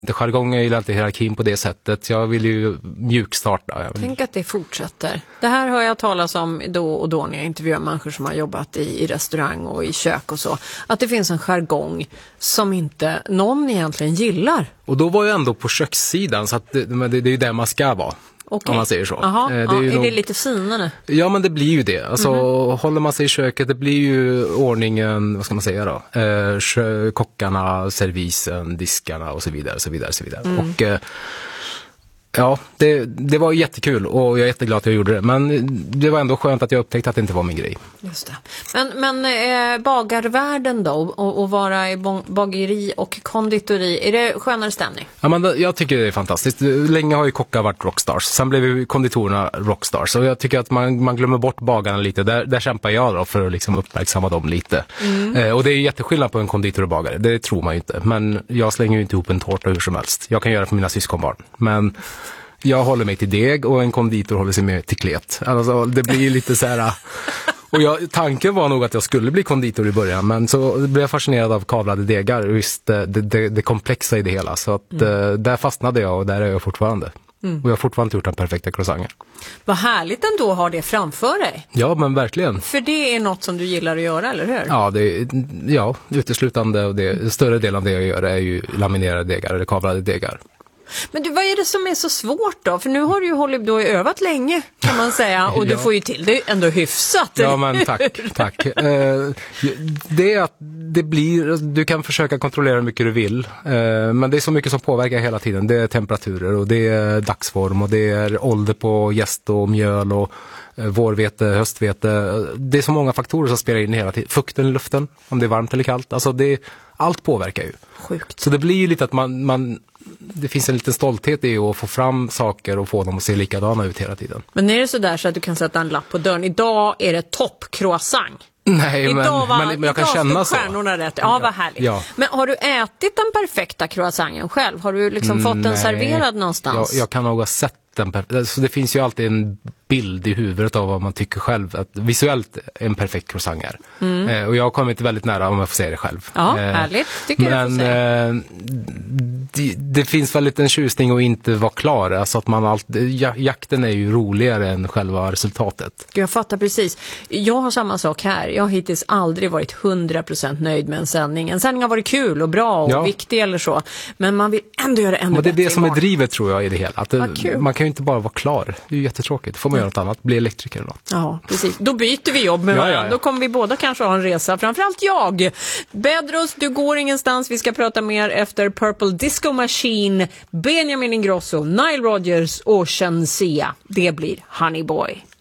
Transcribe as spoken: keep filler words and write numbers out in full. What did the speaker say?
Det jargong, jag gillar inte hierarkin på det sättet. Jag vill ju mjukstarta. Jag vill... Tänk att det fortsätter. Det här hör jag talas om då och då när jag intervjuar människor som har jobbat i, i restaurang och i kök och så. Att det finns en jargong som inte någon egentligen gillar. Och då var jag ändå på kökssidan, så att det, det, det är ju där man ska vara. Okay. Om man säger så. Aha, det är, ja, ju är nog... det lite finare? Ja, men det blir ju det. Alltså, mm-hmm. håller man sig i köket, det blir ju ordningen, vad ska man säga då? Eh, sjö, kockarna, servisen, diskarna och så vidare, så vidare, så vidare. Mm. Och eh, ja, det, det var jättekul och jag är jätteglad att jag gjorde det. Men det var ändå skönt att jag upptäckte att det inte var min grej. Just det. Men, men eh, bagarvärlden då, och, och vara i bageri och konditori, är det skönare stämning? Ja, men jag tycker det är fantastiskt. Länge har ju kockar varit rockstars. Sen blev ju konditorerna rockstars. Och jag tycker att man, man glömmer bort bagarna lite. Där, där kämpar jag då för att liksom uppmärksamma dem lite. Mm. Eh, och det är jätteskillnad på en konditor och bagare. Det tror man ju inte. Men jag slänger ju inte ihop en tårta hur som helst. Jag kan göra det för mina syskonbarn. Men jag håller mig till deg och en konditor håller sig med till klet. Alltså, det blir lite så här... Och jag, tanken var nog att jag skulle bli konditor i början, men så blev jag fascinerad av kavlade degar, just det, det, det komplexa i det hela. Så att, mm. där fastnade jag och där är jag fortfarande. Mm. Och jag har fortfarande gjort den perfekta croissanten. Vad härligt ändå att ha det framför dig. Ja, men verkligen. För det är något som du gillar att göra, eller hur? Ja, det, ja uteslutande. Och det, större del av det jag gör är ju laminerade degar eller kavlade degar. Men du, vad är det som är så svårt då? För nu har du ju hållit då övat länge, kan man säga. Och du ja. får ju till det ändå hyfsat. Ja, men tack, tack. Eh, det är att det blir, du kan försöka kontrollera hur mycket du vill. Eh, men det är så mycket som påverkar hela tiden. Det är temperaturer och det är dagsform och det är ålder på jäst och mjöl och eh, vårvete, höstvete. Det är så många faktorer som spelar in hela tiden. Fukten i luften, om det är varmt eller kallt. Alltså det, allt påverkar ju. Sjukt. Så det blir ju lite att man... man det finns en liten stolthet i att få fram saker och få dem att se likadana ut hela tiden. Men är det så där så att du kan sätta en lapp på dörren? Idag är det toppcroissant. Nej, men, var, men, men jag kan känna så. Rätt. Ja, vad härligt. Ja. Men har du ätit den perfekta croissanten själv? Har du liksom mm, fått den nej. serverad någonstans? Jag, jag kan nog ha sett den. Per- så det finns ju alltid en bild i huvudet av vad man tycker själv att visuellt en perfekt croissant är. Mm. Eh, och jag har kommit väldigt nära, om jag får säga det själv. Ja, eh, härligt. Tycker men, jag får säga. Eh, det, det finns väl lite en tjusning att inte vara klar. Alltså att man alltid, jakten är ju roligare än själva resultatet. Jag fattar precis. Jag har samma sak här. Jag har hittills aldrig varit hundra procent nöjd med en sändning. En sändning har varit kul och bra och ja. viktig eller så. Men man vill ändå göra ännu bättre. Men det är det som imorgon. är drivet, tror jag, i det hela. Att det, man kan ju inte bara vara klar. Det är ju jättetråkigt. Får man göra något annat. Bli elektriker eller något. Ja, precis. Då byter vi jobb med varandra. Ja, ja, ja. Då kommer vi båda kanske ha en resa. Framförallt jag. Bedros, du går ingenstans. Vi ska prata mer efter Purple Disco Machine, Benjamin Ingrosso, Nile Rodgers och Shenseea. Det blir Honey Boy.